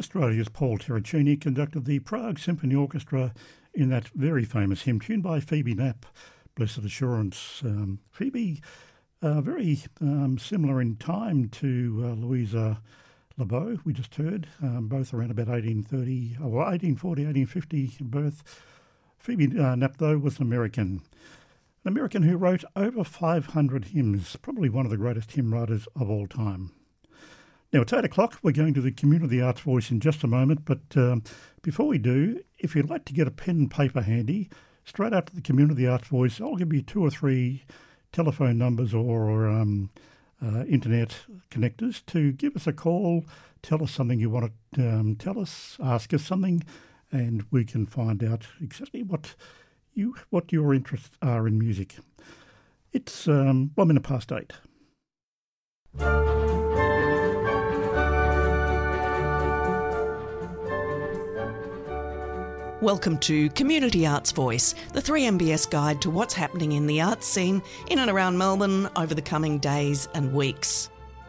Australia's Paul Terracini conducted the Prague Symphony Orchestra in that very famous hymn tune by Phoebe Knapp, Blessed Assurance. Phoebe, very similar in time to Louisa Lebeau, we just heard, both around about 1830 or 1840, 1850 birth. Phoebe Knapp, though, was an American who wrote over 500 hymns, probably one of the greatest hymn writers of all time. Now, it's 8 o'clock. We're going to the Community Arts Voice in just a moment, but before we do, if you'd like to get a pen and paper handy, straight after the Community Arts Voice, I'll give you 2 or 3 telephone numbers or internet connectors to give us a call, tell us something you want to tell us, ask us something, and we can find out exactly what your interests are in music. It's 1 minute past 8. Welcome to Community Arts Voice, the 3MBS guide to what's happening in the arts scene in and around Melbourne over the coming days and weeks.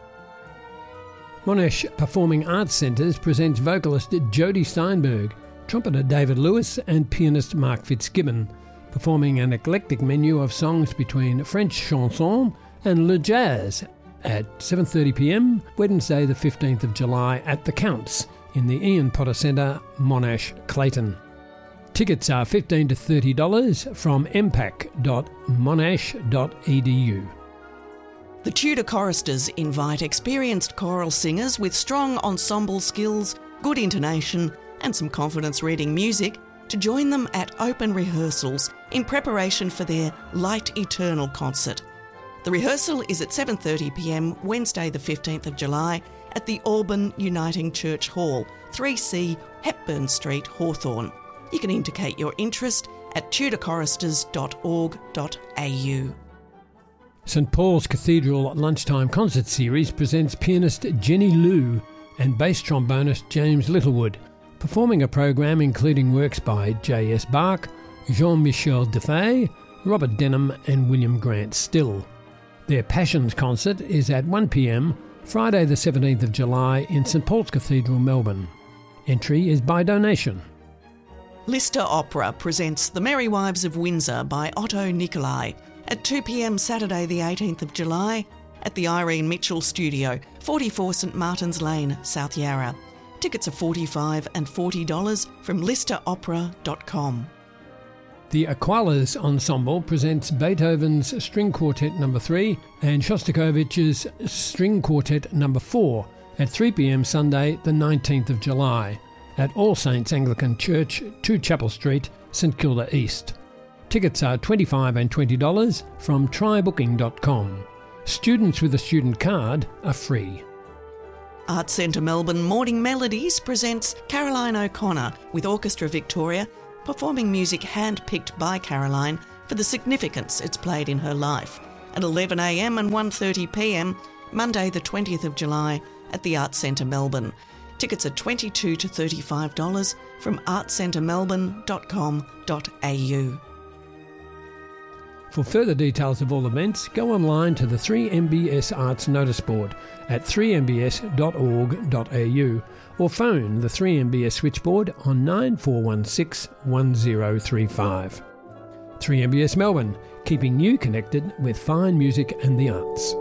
Monash Performing Arts Centres presents vocalist Jodie Steinberg, trumpeter David Lewis and pianist Mark Fitzgibbon, performing an eclectic menu of songs between French chanson and le jazz at 7:30pm, Wednesday the 15th of July at The Counts in the Ian Potter Centre, Monash, Clayton. Tickets are $15 to $30 from mpac.monash.edu. The Tudor Choristers invite experienced choral singers with strong ensemble skills, good intonation and some confidence reading music to join them at open rehearsals in preparation for their Light Eternal concert. The rehearsal is at 7:30pm, Wednesday the 15th of July at the Auburn Uniting Church Hall, 3C Hepburn Street, Hawthorn. You can indicate your interest at tudorchoristers.org.au. St Paul's Cathedral Lunchtime Concert Series presents pianist Jenny Liu and bass trombonist James Littlewood, performing a program including works by J.S. Bach, Jean-Michel Defay, Robert Denham and William Grant Still. Their Passions concert is at 1pm, Friday the 17th of July in St Paul's Cathedral, Melbourne. Entry is by donation. Lister Opera presents The Merry Wives of Windsor by Otto Nicolai at 2pm Saturday the 18th of July at the Irene Mitchell Studio, 44 St Martin's Lane, South Yarra. Tickets are $45 and $40 from listeropera.com. The Aqualas Ensemble presents Beethoven's String Quartet No. 3 and Shostakovich's String Quartet No. 4 at 3pm Sunday the 19th of July at All Saints Anglican Church, 2 Chapel Street, St Kilda East. Tickets are $25 and $20 from trybooking.com. Students with a student card are free. Arts Centre Melbourne Morning Melodies presents Caroline O'Connor with Orchestra Victoria, performing music hand-picked by Caroline for the significance it's played in her life at 11am and 1:30pm, Monday the 20th of July at the Arts Centre Melbourne. Tickets are $22 to $35 from artscentremelbourne.com.au. For further details of all events, go online to the 3MBS Arts Notice Board at 3mbs.org.au or phone the 3MBS switchboard on 9416 1035. 3MBS Melbourne, keeping you connected with fine music and the arts.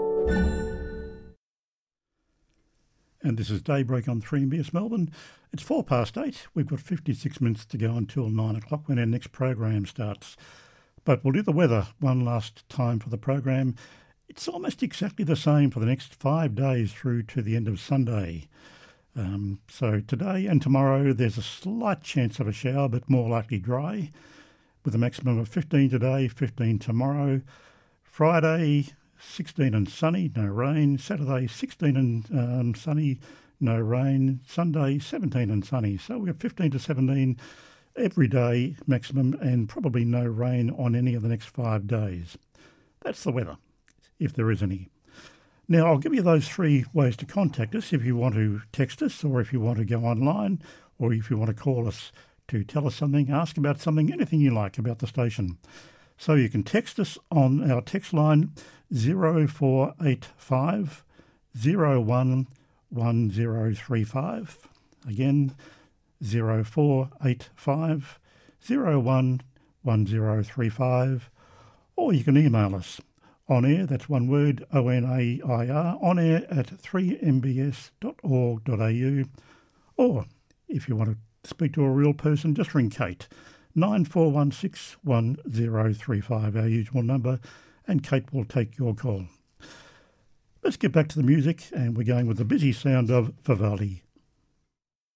And this is Daybreak on 3MBS Melbourne. It's 8:04. We've got 56 minutes to go until 9 o'clock when our next program starts. But we'll do the weather one last time for the program. It's almost exactly the same for the next 5 days through to the end of Sunday. So today and tomorrow there's a slight chance of a shower, but more likely dry, with a maximum of 15 today, 15 tomorrow. Friday, 16 and sunny, no rain. Saturday, 16 and sunny, no rain. Sunday, 17 and sunny. So we have 15 to 17 every day maximum and probably no rain on any of the next 5 days. That's the weather, if there is any. Now, I'll give you those 3 ways to contact us if you want to text us or if you want to go online or if you want to call us to tell us something, ask about something, anything you like about the station. So you can text us on our text line 0485 011035. Again, 0485 01 1035, or you can email us on air, that's one word, ONAIR, on air at 3mbs.org.au, or if you want to speak to a real person, just ring Kate, 9416 1035, our usual number, and Kate will take your call. Let's get back to the music, and we're going with the busy sound of Vivaldi.